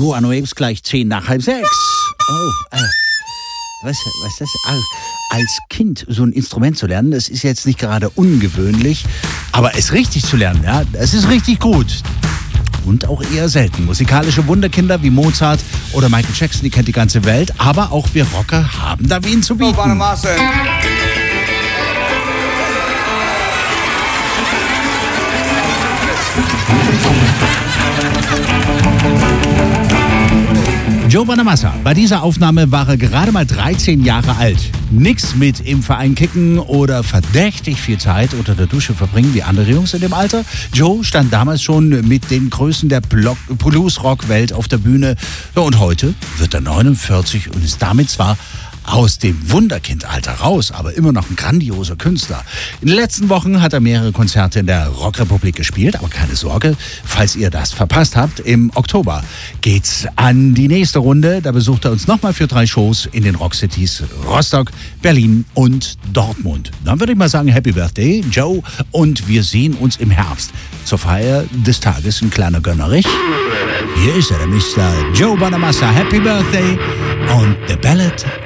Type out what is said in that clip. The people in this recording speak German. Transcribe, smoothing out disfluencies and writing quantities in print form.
Guano Apes gleich 6:10. Was ist das? Als Kind so ein Instrument zu lernen, das ist jetzt nicht gerade ungewöhnlich, aber es richtig zu lernen, ja, das ist richtig gut. Und auch eher selten. Musikalische Wunderkinder wie Mozart oder Michael Jackson, die kennt die ganze Welt, aber auch wir Rocker haben da wen zu bieten. Joe Bonamassa. Bei dieser Aufnahme war er gerade mal 13 Jahre alt. Nix mit im Verein kicken oder verdächtig viel Zeit unter der Dusche verbringen wie andere Jungs in dem Alter. Joe stand damals schon mit den Größen der Blues-Rock-Welt auf der Bühne. Ja, und heute wird er 49 und ist damit zwar aus dem Wunderkindalter raus, aber immer noch ein grandioser Künstler. In den letzten Wochen hat er mehrere Konzerte in der Rockrepublik gespielt, aber keine Sorge, falls ihr das verpasst habt, im Oktober geht's an die nächste Runde. Da besucht er uns nochmal für 3 Shows in den Rockcities Rostock, Berlin und Dortmund. Dann würde ich mal sagen, Happy Birthday, Joe, und wir sehen uns im Herbst zur Feier des Tages, ein kleiner Gönnerich. Hier ist er, der Mr. Joe Bonamassa. Happy Birthday und The Ballad